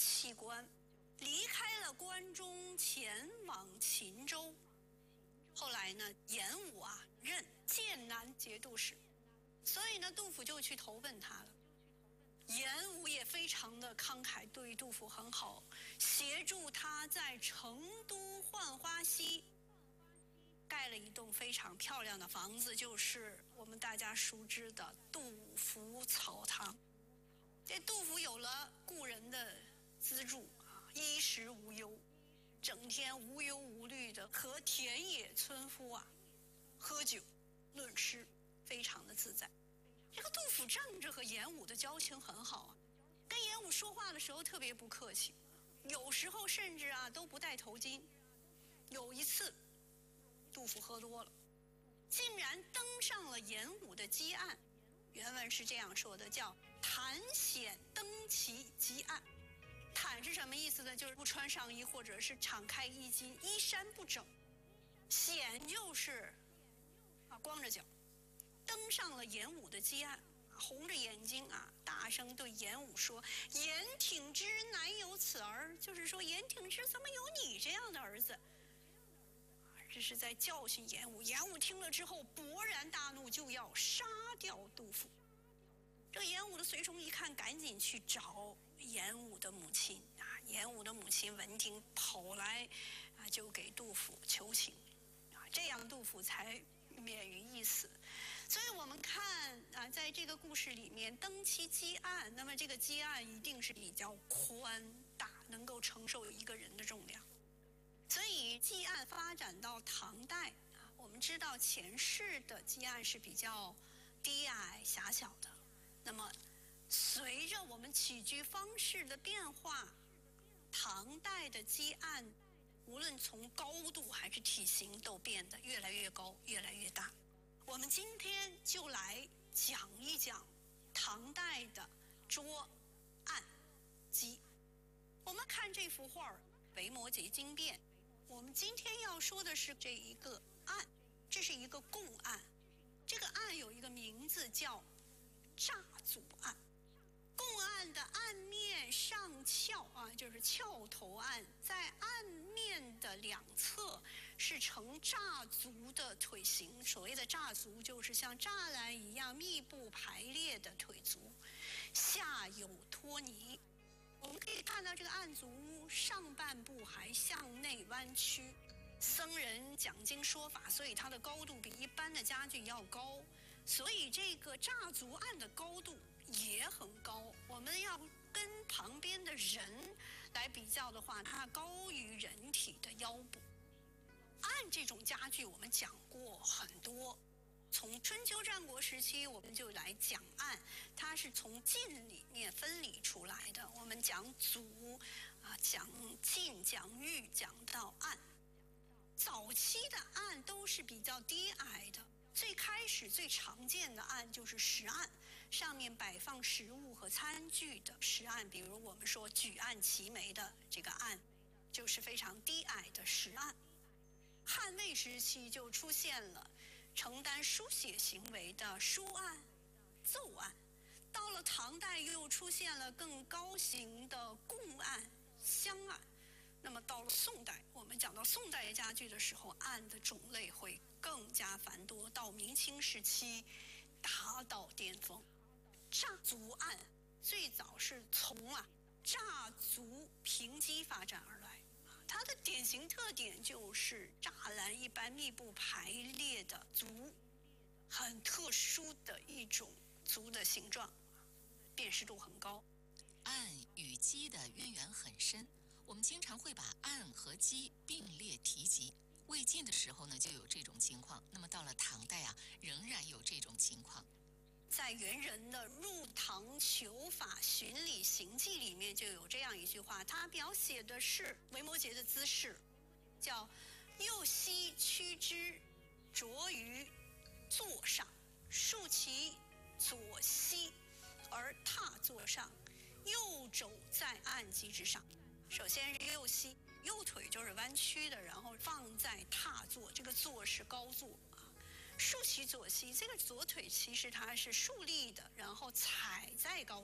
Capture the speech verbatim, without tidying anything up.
弃官，离开了关中，前往秦州。后来呢，严武啊任剑南节度使，所以呢，杜甫就去投奔他了。严武也非常的慷慨，对杜甫很好，协助他在成都浣花溪盖了一栋非常漂亮的房子，就是我们大家熟知的杜甫草堂。这杜甫有了故人的资助啊，衣食无忧，整天无忧无虑的和田野村夫啊喝酒论诗，非常的自在。这个杜甫仗着和严武的交情很好啊，跟严武说话的时候特别不客气，有时候甚至啊都不戴头巾。有一次，杜甫喝多了，竟然登上了严武的基案。原文是这样说的，叫袒显登其基案。袒是什么意思呢？就是不穿上衣，或者是敞开衣襟，衣衫不整。显就是啊光着脚，登上了严武的基案，红着眼睛啊，大声对严武说：“严挺之乃有此儿。”就是说，严挺之怎么有你这样的儿子？这是在教训严武。严武听了之后勃然大怒，就要杀掉杜甫。这个严武的随从一看，赶紧去找严武的母亲啊。严武的母亲闻听跑来啊，就给杜甫求情啊，这样杜甫才免于一死。所以我们看啊，在这个故事里面，登其基案，那么这个基案一定是比较宽大，能够承受一个人的重量。所以基案发展到唐代啊，我们知道前世的基案是比较低矮狭小的，那么随着我们起居方式的变化，唐代的基案无论从高度还是体型都变得越来越高，越来越大。我们今天就来讲一讲唐代的桌、案、基。我们看这幅画儿《维摩诘经变》，我们今天要说的是这一个案，这是一个贡案。这个案有一个名字叫乍足案。贡案的案面上翘啊，就是翘头案，在案面的两侧是呈乍足的腿型。所谓的乍足，就是像栅栏一样密布排列的腿足，下有托泥。我们可以看到这个案足上半部还向内弯曲。僧人讲经说法，所以它的高度比一般的家具要高，所以这个乍足案的高度也很高。我们要跟旁边的人来比较的话，它高于人体的腰部。案这种家具我们讲过很多，从春秋战国时期我们就来讲案，它是从晋里面分离出来的。我们讲祖啊，讲晋，讲豫，讲到案。早期的案都是比较低矮的，最开始最常见的案就是食案，上面摆放食物和餐具的食案，比如我们说举案齐眉的这个案，就是非常低矮的食案。汉魏时期就出现了承担书写行为的书案、奏案，到了唐代又出现了更高型的贡案、香案。那么到了宋代，我们讲到宋代家具的时候，案的种类会更加繁多，到明清时期达到巅峰。乍足案最早是从啊乍足平基发展而来，它的典型特点就是栅栏一般密布排列的足，很特殊的一种足的形状，辨识度很高。 案与基的渊源很深，我们经常会把案和基并列提及。魏晋的时候呢，就有这种情况。那么到了唐代啊，仍然有这种情况。 在元人的《入唐求法巡礼行记》里面就有这样一句话，它描写的是维摩诘的姿势，叫右膝屈之，着于座上，竖其左膝而踏座上，右肘在案基之上。首先是右膝，右腿就是弯曲的，然后放在踏座，这个座是高座啊。竖起左膝，这个左腿其实它是竖立的，然后踩在高